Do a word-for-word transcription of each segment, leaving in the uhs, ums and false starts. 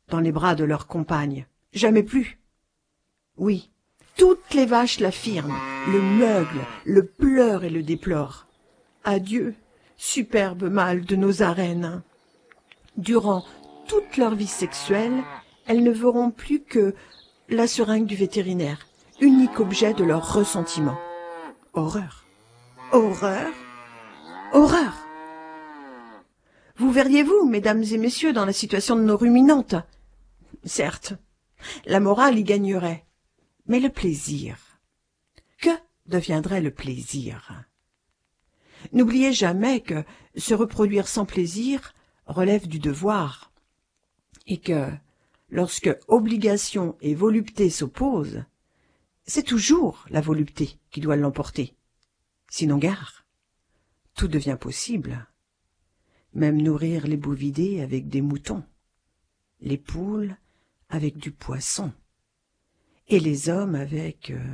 dans les bras de leur compagne. Jamais plus. Oui, toutes les vaches l'affirment, le meuglent, le pleurent et le déplorent. Adieu, superbe mâle de nos arènes. Durant toute leur vie sexuelle, elles ne verront plus que la seringue du vétérinaire, unique objet de leur ressentiment. Horreur. Horreur. Horreur. Vous verriez-vous, mesdames et messieurs, dans la situation de nos ruminantes? Certes, la morale y gagnerait, mais le plaisir. Que deviendrait le plaisir? N'oubliez jamais que se reproduire sans plaisir relève du devoir, et que, lorsque obligation et volupté s'opposent, c'est toujours la volupté qui doit l'emporter. Sinon gare, tout devient possible. Même nourrir les bovidés avec des moutons, les poules avec du poisson, et les hommes avec... Euh...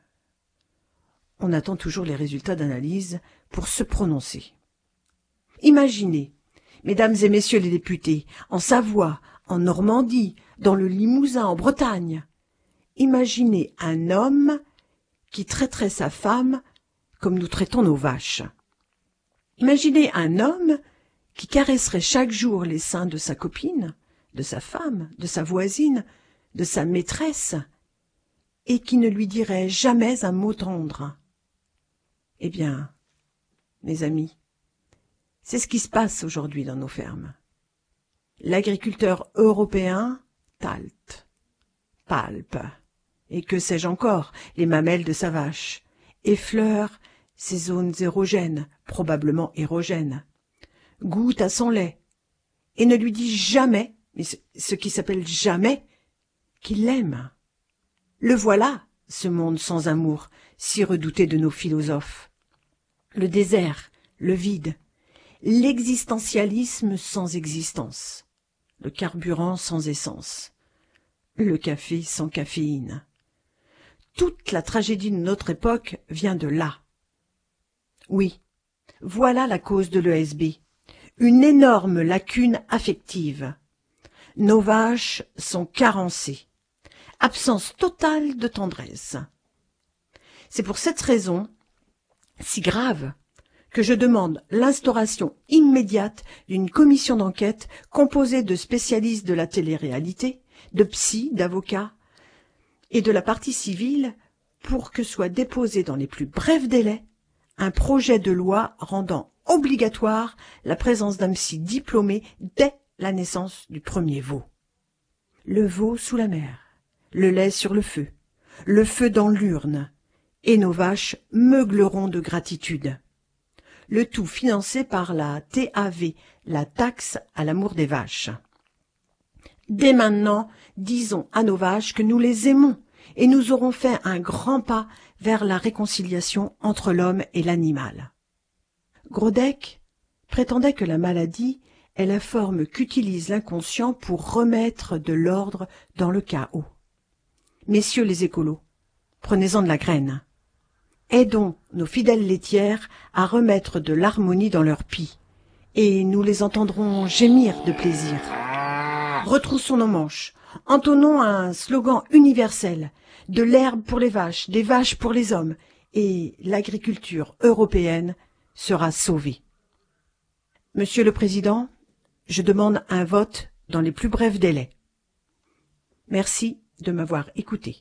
On attend toujours les résultats d'analyse pour se prononcer. Imaginez, mesdames et messieurs les députés, en Savoie, en Normandie, dans le Limousin, en Bretagne, imaginez un homme qui traiterait sa femme comme nous traitons nos vaches. Imaginez un homme qui caresserait chaque jour les seins de sa copine, de sa femme, de sa voisine, de sa maîtresse, et qui ne lui dirait jamais un mot tendre. Eh bien, mes amis, c'est ce qui se passe aujourd'hui dans nos fermes. L'agriculteur européen talte, palpe, et que sais-je encore, les mamelles de sa vache, effleure ses zones érogènes, probablement érogènes, goûte à son lait, et ne lui dit jamais, mais ce qui s'appelle jamais, qu'il l'aime. Le voilà, ce monde sans amour, si redouté de nos philosophes. Le désert, le vide, l'existentialisme sans existence, le carburant sans essence, le café sans caféine. Toute la tragédie de notre époque vient de là. Oui, voilà la cause de l'E S B, une énorme lacune affective. Nos vaches sont carencées, absence totale de tendresse. C'est pour cette raison si grave que je demande l'instauration immédiate d'une commission d'enquête composée de spécialistes de la télé-réalité, de psys, d'avocats et de la partie civile pour que soit déposé dans les plus brefs délais un projet de loi rendant obligatoire la présence d'un psy diplômé dès la naissance du premier veau. Le veau sous la mer, le lait sur le feu, le feu dans l'urne, et nos vaches meugleront de gratitude. Le tout financé par la T A V, la taxe à l'amour des vaches. Dès maintenant, disons à nos vaches que nous les aimons et nous aurons fait un grand pas vers la réconciliation entre l'homme et l'animal. Grodec prétendait que la maladie est la forme qu'utilise l'inconscient pour remettre de l'ordre dans le chaos. Messieurs les écolos, prenez-en de la graine. Aidons nos fidèles laitières à remettre de l'harmonie dans leur pie, et nous les entendrons gémir de plaisir. Retroussons nos manches, entonnons un slogan universel, de l'herbe pour les vaches, des vaches pour les hommes, et l'agriculture européenne sera sauvée. Monsieur le Président, je demande un vote dans les plus brefs délais. Merci de m'avoir écouté.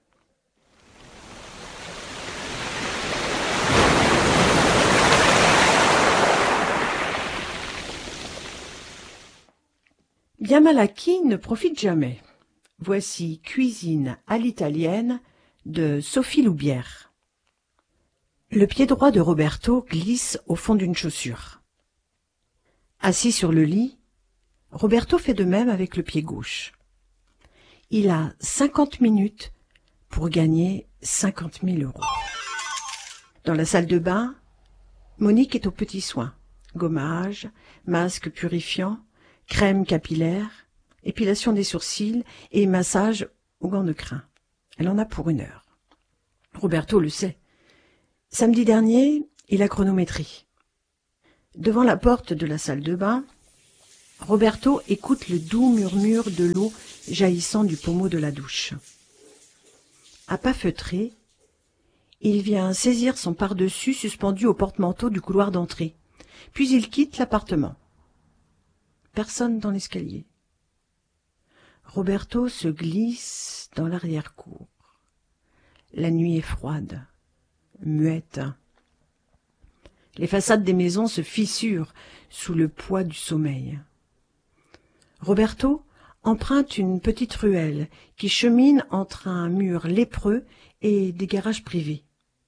Bien mal acquis ne profite jamais. Voici Cuisine à l'italienne de Sophie Loubière. Le pied droit de Roberto glisse au fond d'une chaussure. Assis sur le lit, Roberto fait de même avec le pied gauche. Il a cinquante minutes pour gagner cinquante mille euros. Dans la salle de bain, Monique est aux petits soins. Gommage, masque purifiant, crème capillaire, épilation des sourcils et massage aux gants de crin. Elle en a pour une heure. Roberto le sait. Samedi dernier, il a chronométré. Devant la porte de la salle de bain, Roberto écoute le doux murmure de l'eau jaillissant du pommeau de la douche. À pas feutrés, il vient saisir son pardessus suspendu au porte-manteau du couloir d'entrée, puis il quitte l'appartement. Personne dans l'escalier. Roberto se glisse dans l'arrière-cour. La nuit est froide, muette. Les façades des maisons se fissurent sous le poids du sommeil. Roberto emprunte une petite ruelle qui chemine entre un mur lépreux et des garages privés.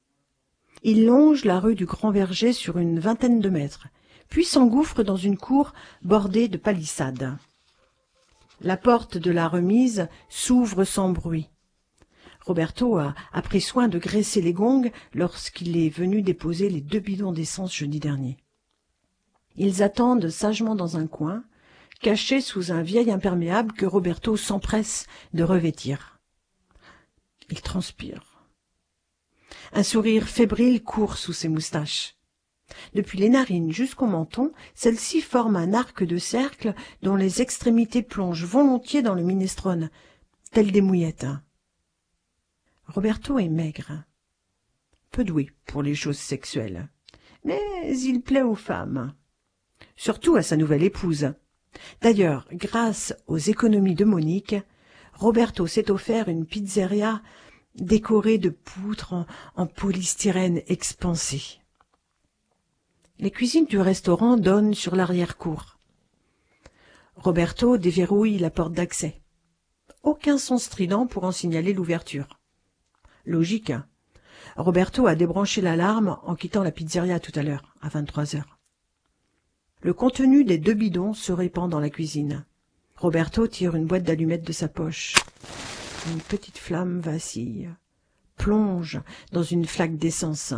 Il longe la rue du Grand Verger sur une vingtaine de mètres, puis s'engouffre dans une cour bordée de palissades. La porte de la remise s'ouvre sans bruit. Roberto a, a pris soin de graisser les gongs lorsqu'il est venu déposer les deux bidons d'essence jeudi dernier. Ils attendent sagement dans un coin, cachés sous un vieil imperméable que Roberto s'empresse de revêtir. Il transpire. Un sourire fébrile court sous ses moustaches. Depuis les narines jusqu'au menton, celles-ci forment un arc de cercle dont les extrémités plongent volontiers dans le minestrone, telles des mouillettes. Roberto est maigre, peu doué pour les choses sexuelles, mais il plaît aux femmes, surtout à sa nouvelle épouse. D'ailleurs, grâce aux économies de Monique, Roberto s'est offert une pizzeria décorée de poutres en, en polystyrène expansé. Les cuisines du restaurant donnent sur l'arrière-cour. Roberto déverrouille la porte d'accès. Aucun son strident pour en signaler l'ouverture. Logique, hein. Roberto a débranché l'alarme en quittant la pizzeria tout à l'heure, à vingt-trois heures. Le contenu des deux bidons se répand dans la cuisine. Roberto tire une boîte d'allumettes de sa poche. Une petite flamme vacille, plonge dans une flaque d'essence.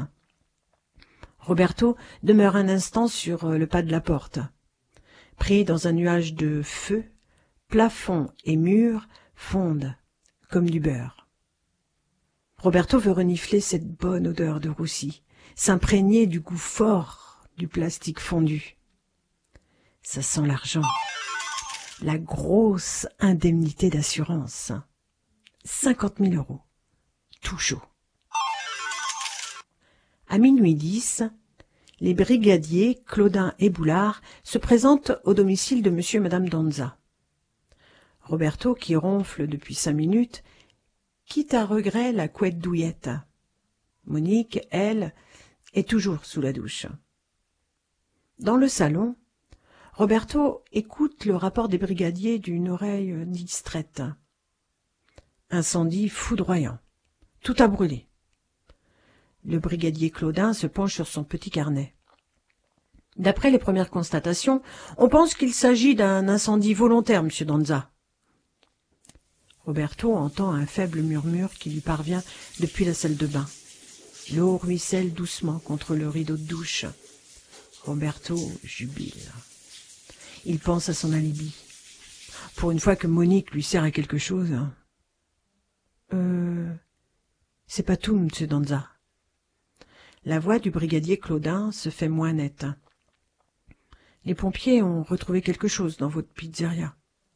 Roberto demeure un instant sur le pas de la porte. Pris dans un nuage de feu, plafond et murs fondent comme du beurre. Roberto veut renifler cette bonne odeur de roussi, s'imprégner du goût fort du plastique fondu. Ça sent l'argent, la grosse indemnité d'assurance. Cinquante mille euros, tout chaud. À minuit dix, les brigadiers Claudin et Boulard se présentent au domicile de monsieur et madame Danza. Roberto, qui ronfle depuis cinq minutes, quitte à regret la couette douillette. Monique, elle, est toujours sous la douche. Dans le salon, Roberto écoute le rapport des brigadiers d'une oreille distraite. Incendie foudroyant. Tout a brûlé. Le brigadier Claudin se penche sur son petit carnet. D'après les premières constatations, on pense qu'il s'agit d'un incendie volontaire, monsieur Danza. Roberto entend un faible murmure qui lui parvient depuis la salle de bain. L'eau ruisselle doucement contre le rideau de douche. Roberto jubile. Il pense à son alibi. Pour une fois que Monique lui sert à quelque chose. Euh... C'est pas tout, monsieur Danza. La voix du brigadier Claudin se fait moins nette. Les pompiers ont retrouvé quelque chose dans votre pizzeria.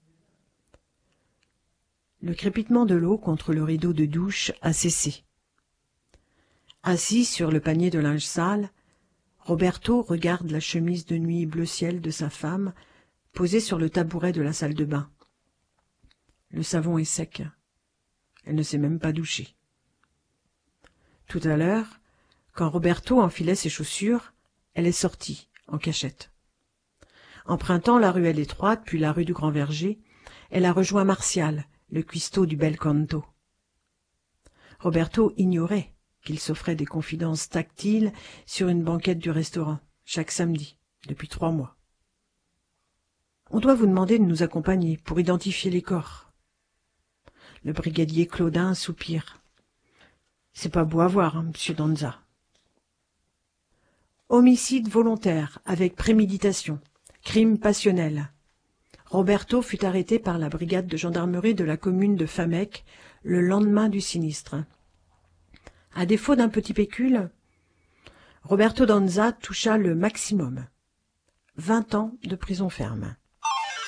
Le crépitement de l'eau contre le rideau de douche a cessé. Assis sur le panier de linge sale, Roberto regarde la chemise de nuit bleu ciel de sa femme posée sur le tabouret de la salle de bain. Le savon est sec. Elle ne s'est même pas douchée. Tout à l'heure, quand Roberto enfilait ses chaussures, elle est sortie, en cachette. Empruntant la ruelle étroite, puis la rue du Grand Verger, elle a rejoint Martial, le cuistot du Bel Canto. Roberto ignorait qu'il s'offrait des confidences tactiles sur une banquette du restaurant, chaque samedi, depuis trois mois. On doit vous demander de nous accompagner pour identifier les corps. Le brigadier Claudin soupire. C'est pas beau à voir, hein, monsieur Danza. Homicide volontaire avec préméditation, crime passionnel. Roberto fut arrêté par la brigade de gendarmerie de la commune de Famec le lendemain du sinistre. À défaut d'un petit pécule, Roberto Danza toucha le maximum. Vingt ans de prison ferme.